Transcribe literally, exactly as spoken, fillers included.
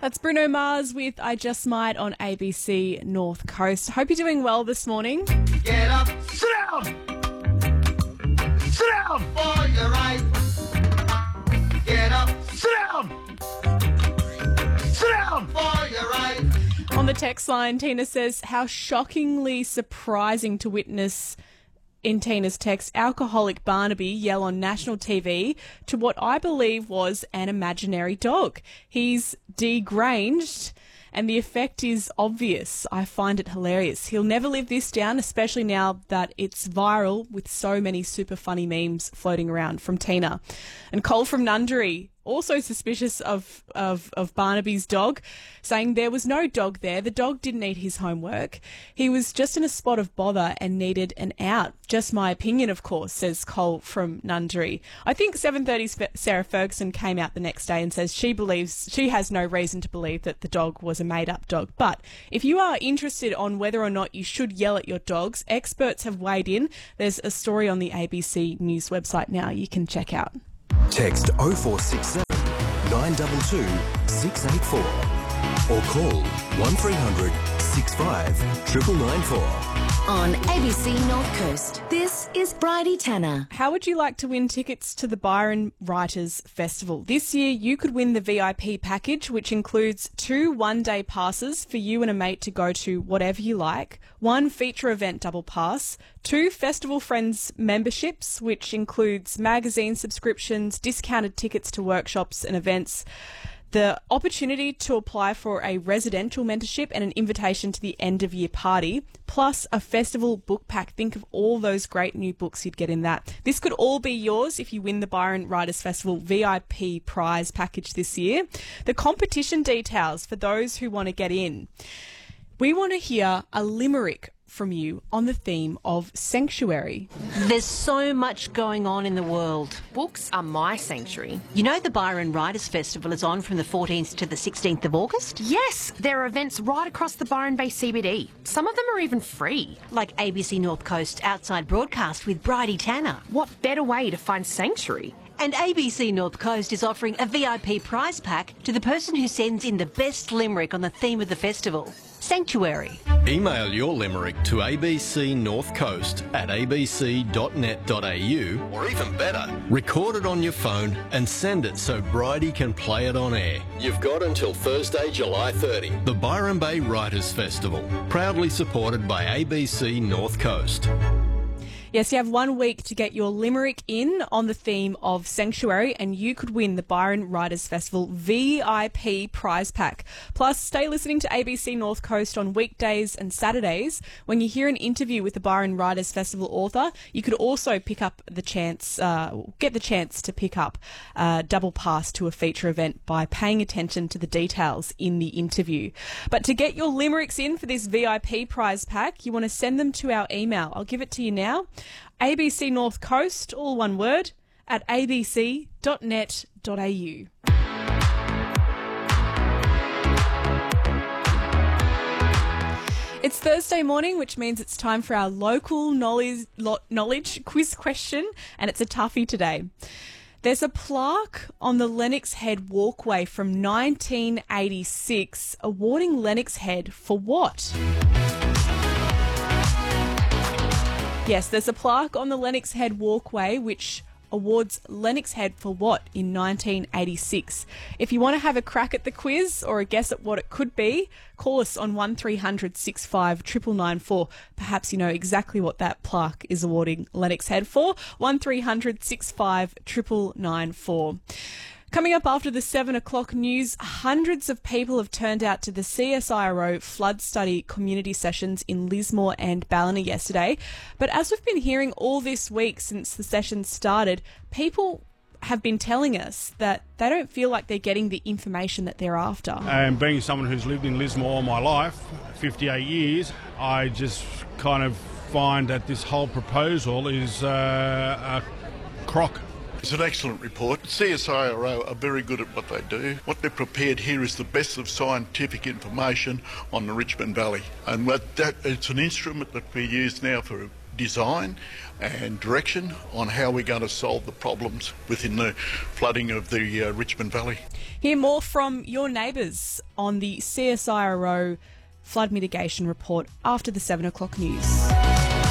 That's Bruno Mars with I Just Might on A B C North Coast. Hope you're doing well this morning. Get up, sit down, sit down for your right. Get up, sit down, sit down for your right. On the text line, Tina says, how shockingly surprising to witness, in Tina's text, alcoholic Barnaby yell on national T V to what I believe was an imaginary dog. He's deranged and the effect is obvious. I find it hilarious. He'll never live this down, especially now that it's viral with so many super funny memes floating around, from Tina. And Cole from Nundary, also suspicious of, of, of Barnaby's dog, saying there was no dog there. The dog didn't eat his homework. He was just in a spot of bother and needed an out. Just my opinion, of course, says Cole from Nundary. I think seven thirty's Sarah Ferguson came out the next day and says she believes, she has no reason to believe that the dog was a made-up dog. But if you are interested on whether or not you should yell at your dogs, experts have weighed in. There's a story on the A B C News website now you can check out. Text oh four six seven, nine two two, six eight four or call one three hundred, six five, nine nine nine four. On A B C North Coast, this is Bridie Tanner. How would you like to win tickets to the Byron Writers Festival? This year you could win the V I P package, which includes two one-day passes for you and a mate to go to whatever you like, one feature event double pass, two Festival Friends memberships, which includes magazine subscriptions, discounted tickets to workshops and events, the opportunity to apply for a residential mentorship and an invitation to the end-of-year party, plus a festival book pack. Think of all those great new books you'd get in that. This could all be yours if you win the Byron Writers Festival V I P prize package this year. The competition details for those who want to get in. We want to hear a limerick from you on the theme of sanctuary. There's so much going on in the world. Books are my sanctuary. You know the Byron Writers Festival is on from the fourteenth to the sixteenth of August? Yes, there are events right across the Byron Bay C B D. Some of them are even free. Like A B C North Coast Outside Broadcast with Bridie Tanner. What better way to find sanctuary? And A B C North Coast is offering a V I P prize pack to the person who sends in the best limerick on the theme of the festival. Sanctuary. Email your limerick to abcnorthcoast at a b c dot net dot a u, or even better, record it on your phone and send it so Bridie can play it on air. You've got until Thursday, July thirtieth. The Byron Bay Writers Festival, proudly supported by A B C North Coast. Yes, you have one week to get your limerick in on the theme of sanctuary and you could win the Byron Writers Festival V I P prize pack. Plus, stay listening to A B C North Coast on weekdays and Saturdays. When you hear an interview with the Byron Writers Festival author, you could also pick up the chance, uh, get the chance to pick up a double pass to a feature event by paying attention to the details in the interview. But to get your limericks in for this V I P prize pack, you want to send them to our email. I'll give it to you now. A B C North Coast, all one word, at a b c dot net dot a u. It's Thursday morning, which means it's time for our local knowledge, lo- knowledge quiz question, and it's a toughie today. There's a plaque on the Lennox Head walkway from nineteen eighty-six awarding Lennox Head for what? Yes, there's a plaque on the Lennox Head walkway which awards Lennox Head for what in nineteen eighty-six? If you want to have a crack at the quiz or a guess at what it could be, call us on one three hundred, six five, nine nine nine four. Perhaps you know exactly what that plaque is awarding Lennox Head for. one three hundred, six five, nine nine nine four. Coming up after the seven o'clock news, hundreds of people have turned out to the C S I R O flood study community sessions in Lismore and Ballina yesterday. But as we've been hearing all this week since the session started, people have been telling us that they don't feel like they're getting the information that they're after. And being someone who's lived in Lismore all my life, fifty-eight years, I just kind of find that this whole proposal is uh, a crock. It's an excellent report. C S I R O are very good at what they do. What they've prepared here is the best of scientific information on the Richmond Valley. And that, that it's an instrument that we use now for design and direction on how we're going to solve the problems within the flooding of the uh, Richmond Valley. Hear more from your neighbours on the C S I R O Flood Mitigation Report after the seven o'clock news.